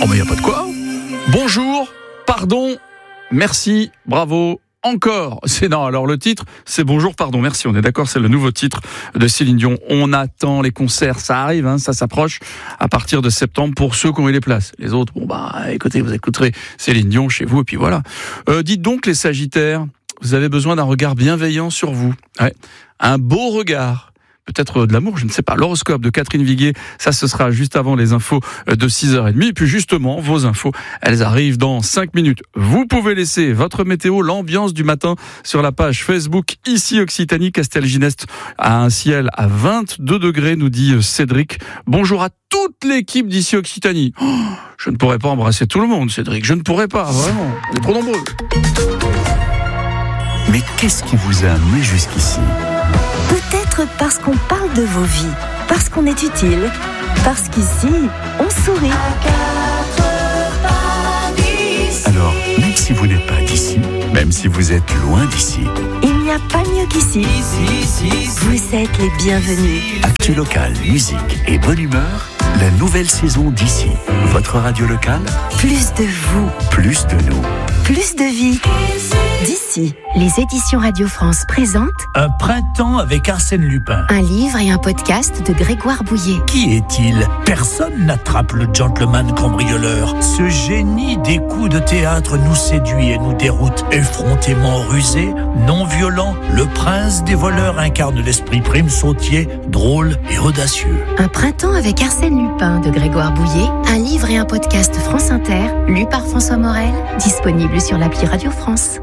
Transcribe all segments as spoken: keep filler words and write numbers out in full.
Oh mais y a pas de quoi. Bonjour, pardon, merci, bravo, encore. C'est non, alors le titre, c'est Bonjour, pardon, merci. On est d'accord, c'est le nouveau titre de Céline Dion. On attend les concerts, ça arrive, hein, ça s'approche à partir de septembre pour ceux qui ont eu les places. Les autres, bon bah, écoutez, vous écouterez Céline Dion chez vous et puis voilà. Euh, dites donc les Sagittaires, vous avez besoin d'un regard bienveillant sur vous. Ouais, un beau regard. Peut-être de l'amour, je ne sais pas. L'horoscope de Catherine Viguier, ça ce sera juste avant les infos de six heures trente. Et puis justement, vos infos, elles arrivent dans cinq minutes. Vous pouvez laisser votre météo, l'ambiance du matin sur la page Facebook Ici Occitanie. Castelginest a un ciel à vingt-deux degrés, nous dit Cédric. Bonjour à toute l'équipe d'Ici Occitanie. Oh, je ne pourrais pas embrasser tout le monde, Cédric. Je ne pourrais pas, vraiment. On est trop nombreux. Mais qu'est-ce qui vous a amené jusqu'ici ? Peut-être parce qu'on parle de vos vies, parce qu'on est utile, parce qu'ici, on sourit. Alors, même si vous n'êtes pas d'ici, même si vous êtes loin d'ici, il n'y a pas mieux qu'ici. Vous êtes les bienvenus. Actu local, musique et bonne humeur, la nouvelle saison d'Ici. Votre radio locale, Plus de vous, plus de nous. plus de vie. D'ici, les éditions Radio France présentent Un printemps avec Arsène Lupin. un livre et un podcast de Grégoire Bouillet. Qui est-il ? Personne n'attrape le gentleman cambrioleur. Ce génie des coups de théâtre nous séduit et nous déroute. Effrontément rusé, non violent, le prince des voleurs incarne l'esprit prime sautier, drôle et audacieux. Un printemps avec Arsène Lupin de Grégoire Bouillet, un livre et un podcast France Inter, lu par François Morel, disponible sur l'appli Radio France.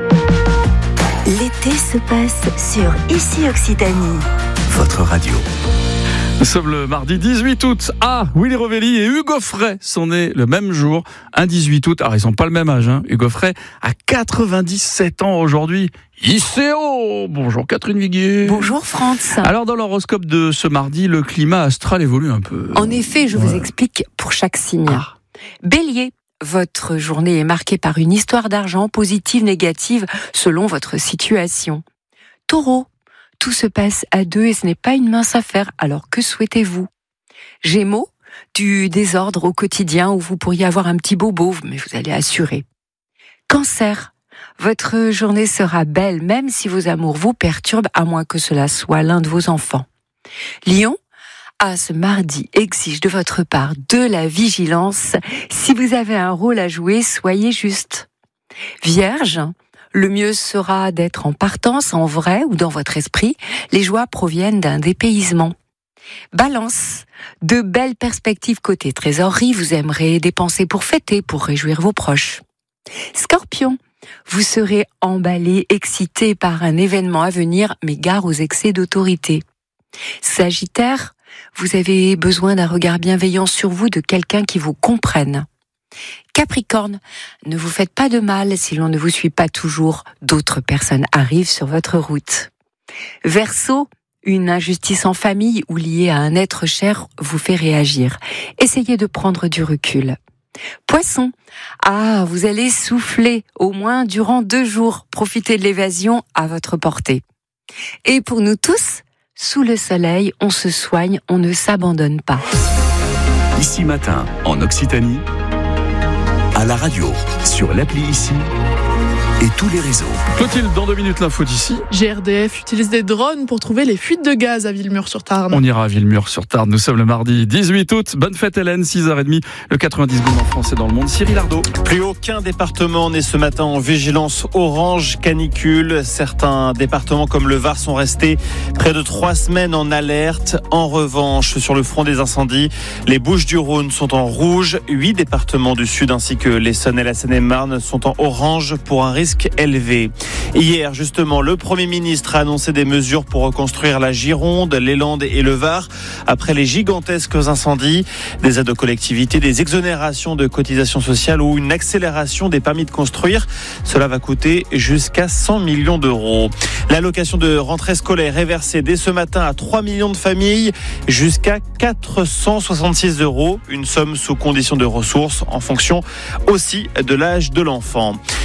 L'été se passe sur Ici Occitanie. Votre radio. Nous sommes le mardi dix-huit août. Ah, Willy Rovelli et Hugo Frey sont nés le même jour, un dix-huit août. Alors, ils n'ont pas le même âge, hein. Hugo Frey a quatre-vingt-dix-sept ans aujourd'hui. I C O. Bonjour Catherine Viguier. Bonjour France. Alors, dans l'horoscope de ce mardi, le climat astral évolue un peu. En effet, je Ouais. vous explique pour chaque signe. Ah. Bélier, votre journée est marquée par une histoire d'argent positive, négative, selon votre situation. Taureau, tout se passe à deux et ce n'est pas une mince affaire, alors que souhaitez-vous ? Gémeaux, du désordre au quotidien où vous pourriez avoir un petit bobo, mais vous allez assurer. Cancer, votre journée sera belle, même si vos amours vous perturbent, à moins que cela soit l'un de vos enfants. Lion, ah, ce mardi exige de votre part de la vigilance. Si vous avez un rôle à jouer, soyez juste. Vierge, le mieux sera d'être en partance, en vrai ou dans votre esprit. Les joies proviennent d'un dépaysement. Balance, de belles perspectives côté trésorerie, vous aimerez dépenser pour fêter, pour réjouir vos proches. Scorpion, vous serez emballé, excité par un événement à venir, mais gare aux excès d'autorité. Sagittaire, vous avez besoin d'un regard bienveillant sur vous de quelqu'un qui vous comprenne. Capricorne, ne vous faites pas de mal si l'on ne vous suit pas toujours. D'autres personnes arrivent sur votre route. Verseau, une injustice en famille ou liée à un être cher vous fait réagir. Essayez de prendre du recul. Poisson, ah, vous allez souffler au moins durant deux jours. Profitez de l'évasion à votre portée. Et pour nous tous, sous le soleil, on se soigne, on ne s'abandonne pas. Ici matin, en Occitanie, à la radio, sur l'appli Ici et tous les réseaux. Clotilde, dans deux minutes, l'info d'ici. G R D F utilise des drones pour trouver les fuites de gaz à Villemur-sur-Tarn. On ira à Villemur-sur-Tarn. Nous sommes le mardi dix-huit août. Bonne fête Hélène, six heures trente. Le quatre-vingt-dix secondes en France et dans le monde. Cyril Ardo. Plus aucun département n'est ce matin en vigilance orange canicule. Certains départements comme le Var sont restés près de trois semaines en alerte. En revanche, sur le front des incendies, les Bouches-du-Rhône sont en rouge. Huit départements du Sud ainsi que l'Essonne et la Seine-et-Marne sont en orange pour un risque élevé. Hier, justement, le Premier ministre a annoncé des mesures pour reconstruire la Gironde, les Landes et le Var après les gigantesques incendies. Des aides aux collectivités, des exonérations de cotisations sociales ou une accélération des permis de construire. Cela va coûter jusqu'à cent millions d'euros. L'allocation de rentrée scolaire est versée dès ce matin à trois millions de familles, jusqu'à quatre cent soixante-six euros. Une somme sous condition de ressources en fonction aussi de l'âge de l'enfant.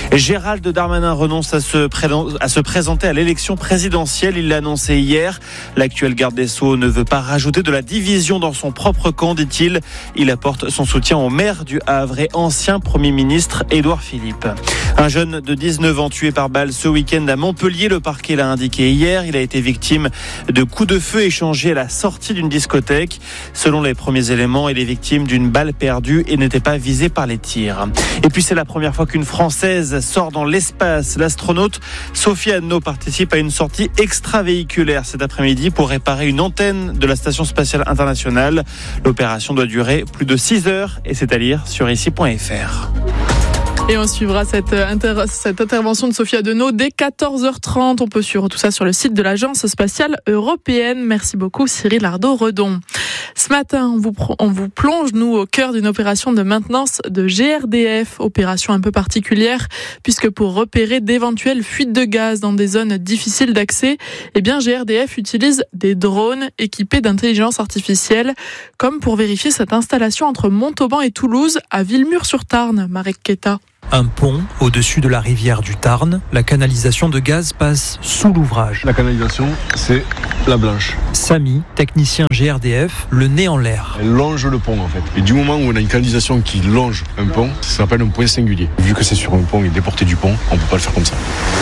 Gérald Darmanin renonce à se, pré- à se présenter à l'élection présidentielle. Il l'a annoncé hier. L'actuel garde des Sceaux ne veut pas rajouter de la division dans son propre camp, dit-il. Il apporte son soutien au maire du Havre et ancien Premier ministre Édouard Philippe. Un jeune de dix-neuf ans tué par balle ce week-end à Montpellier. Le parquet l'a indiqué hier. Il a été victime de coups de feu échangés à la sortie d'une discothèque. Selon les premiers éléments, il est victime d'une balle perdue et n'était pas visé par les tirs. Et puis c'est la première fois qu'une Française sort dans l'espace. L'astronaute Sophie Anneau participe à une sortie extravéhiculaire cet après-midi pour réparer une antenne de la Station spatiale internationale. L'opération doit durer plus de six heures et c'est à lire sur ici point f r. Et on suivra cette, inter- cette intervention de Sophie Anneau dès quatorze heures trente. On peut suivre tout ça sur le site de l'Agence spatiale européenne. Merci beaucoup Cyril Ardo-Redon. Ce matin, on vous, on vous plonge, nous, au cœur d'une opération de maintenance de G R D F. Opération un peu particulière, puisque pour repérer d'éventuelles fuites de gaz dans des zones difficiles d'accès, eh bien, G R D F utilise des drones équipés d'intelligence artificielle, comme pour vérifier cette installation entre Montauban et Toulouse, à Villemur-sur-Tarn. Marek Keta. Un pont au-dessus de la rivière du Tarn. La canalisation de gaz passe sous l'ouvrage. La canalisation, c'est la blanche. Samy, technicien G R D F, le nez en l'air. Elle longe le pont en fait. Et du moment où on a une canalisation qui longe un pont, ça s'appelle un point singulier. Vu que c'est sur un pont et déporté du pont, on ne peut pas le faire comme ça.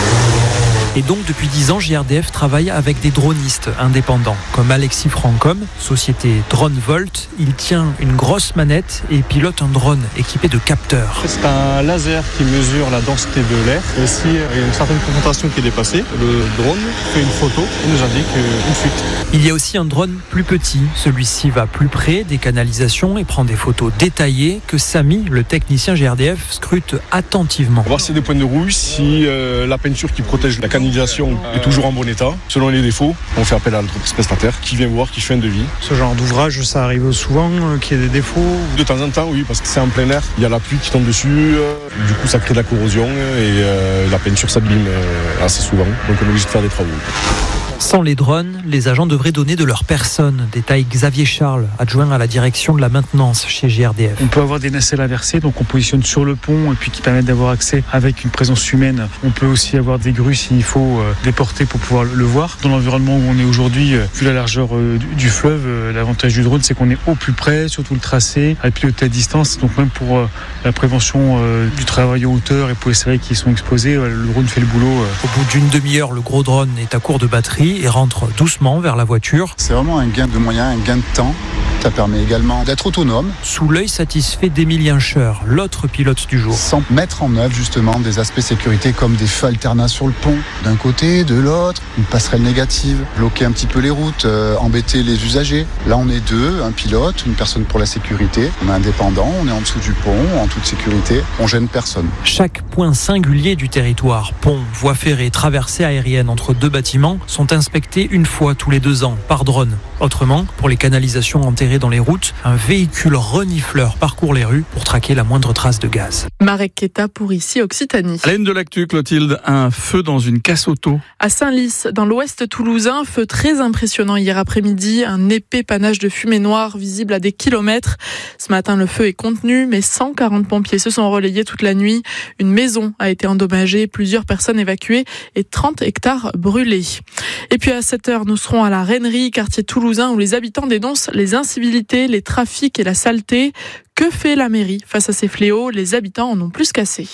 Et donc, depuis dix ans, G R D F travaille avec des dronistes indépendants, comme Alexis Francom, société DroneVolt. Il tient une grosse manette et pilote un drone équipé de capteurs. C'est un laser qui mesure la densité de l'air. Et s'il y a une certaine concentration qui est dépassée, le drone fait une photo et nous indique une fuite. Il y a aussi un drone plus petit. Celui-ci va plus près des canalisations et prend des photos détaillées que Samy, le technicien G R D F, scrute attentivement. On va voir si c'est des points de rouille, si euh, la peinture qui protège la canalisation est toujours en bon état. Selon les défauts, on fait appel à l'entreprise prestataire qui vient voir, qui fait un devis. Ce genre d'ouvrage, ça arrive souvent euh, qu'il y ait des défauts. De temps en temps, oui, parce que c'est en plein air. Il y a la pluie qui tombe dessus. Euh, du coup, ça crée de la corrosion et euh, la peinture s'abîme euh, assez souvent. Donc, on est obligé de faire des travaux. Sans les drones, les agents devraient donner de leur personne, détaille Xavier Charles, adjoint à la direction de la maintenance chez G R D F. On peut avoir des nacelles inversées, donc on positionne sur le pont et puis qui permettent d'avoir accès avec une présence humaine. On peut aussi avoir des grues s'il faut euh, les porter pour pouvoir le voir. Dans l'environnement où on est aujourd'hui, euh, vu la largeur euh, du, du fleuve, euh, l'avantage du drone, c'est qu'on est au plus près, sur tout le tracé, à piloter à distance. Donc même pour euh, la prévention euh, du travail en hauteur et pour les salariés qui sont exposés, euh, le drone fait le boulot. Euh. Au bout d'une demi-heure, le gros drone est à court de batterie et rentre doucement vers la voiture. C'est vraiment un gain de moyens, un gain de temps. Ça permet également d'être autonome. Sous l'œil satisfait d'Émilie Hincher, l'autre pilote du jour. Sans mettre en œuvre justement des aspects sécurité comme des feux alternats sur le pont, d'un côté, de l'autre, une passerelle négative, bloquer un petit peu les routes, euh, embêter les usagers. Là on est deux, un pilote, une personne pour la sécurité. On est indépendant, on est en dessous du pont, en toute sécurité, on gêne personne. Chaque point singulier du territoire, pont, voie ferrée, traversée aérienne entre deux bâtiments, sont inspectés une fois tous les deux ans par drone. Autrement, pour les canalisations enterrées dans les routes, un véhicule renifleur parcourt les rues pour traquer la moindre trace de gaz. Marek Keta pour ici Occitanie. À la une de l'actu, Clotilde, un feu dans une casse auto. À Saint-Lys, dans l'ouest toulousain, feu très impressionnant hier après-midi, un épais panache de fumée noire visible à des kilomètres. Ce matin, le feu est contenu, mais cent quarante pompiers se sont relayés toute la nuit. Une maison a été endommagée, plusieurs personnes évacuées et trente hectares brûlés. Et puis à sept heures, nous serons à la Rennerie, quartier toulousain, où les habitants dénoncent les incivilités, les trafics et la saleté. Que fait la mairie face à ces fléaux? Les habitants en ont plus qu'assez.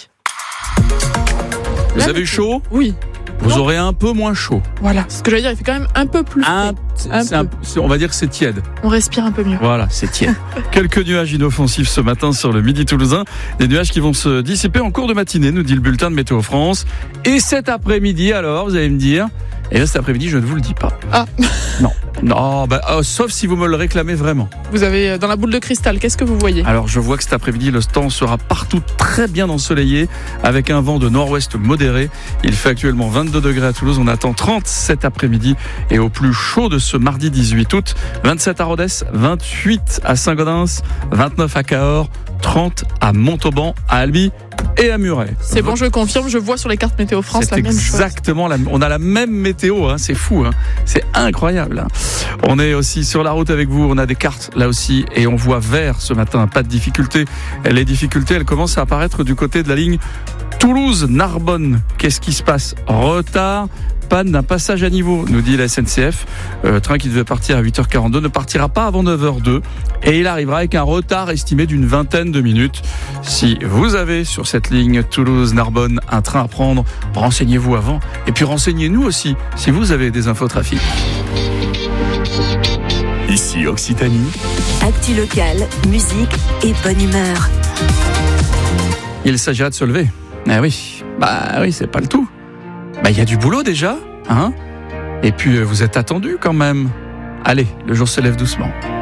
Vous la avez eu chaud? Oui. Vous non. aurez un peu moins chaud. Voilà, ce que j'allais dire, il fait quand même un peu plus frais. Un, un un, peu. on va dire que c'est tiède. On respire un peu mieux. Voilà, c'est tiède. Quelques nuages inoffensifs ce matin sur le midi toulousain. Des nuages qui vont se dissiper en cours de matinée, nous dit le bulletin de Météo France. Et cet après-midi, alors, vous allez me dire... Et là, cet après-midi, je ne vous le dis pas. Ah. Non. Non, bah, oh, sauf si vous me le réclamez vraiment. Vous avez dans la boule de cristal, qu'est-ce que vous voyez? Alors, je vois que cet après-midi, le temps sera partout très bien ensoleillé, avec un vent de nord-ouest modéré. Il fait actuellement vingt-deux degrés à Toulouse. On attend trente cet après-midi. Et au plus chaud de ce mardi dix-huit août, vingt-sept à Rodez, vingt-huit à Saint-Gaudens, vingt-neuf à Cahors, trente à Montauban, à Albi et à Muret. C'est bon, je confirme, je vois sur les cartes Météo France c'est la même chose. Exactement, la, on a la même météo, hein, c'est fou, hein, c'est incroyable. Hein. On est aussi sur la route avec vous, on a des cartes là aussi et on voit vert ce matin, pas de difficulté. Les difficultés, elles commencent à apparaître du côté de la ligne Toulouse-Narbonne. Qu'est-ce qui se passe? Retard, panne d'un passage à niveau, nous dit la S N C F. Euh, train qui devait partir à huit heures quarante-deux ne partira pas avant neuf heures deux et il arrivera avec un retard estimé d'une vingtaine de minutes. Si vous avez sur cette ligne Toulouse-Narbonne un train à prendre, renseignez-vous avant et puis renseignez-nous aussi si vous avez des infos trafic. Ici Occitanie. Actu locale, musique et bonne humeur. Il s'agira de se lever. Eh oui, bah oui, c'est pas le tout. Bah il y a du boulot déjà, hein. Et puis vous êtes attendus quand même. Allez, le jour se lève doucement.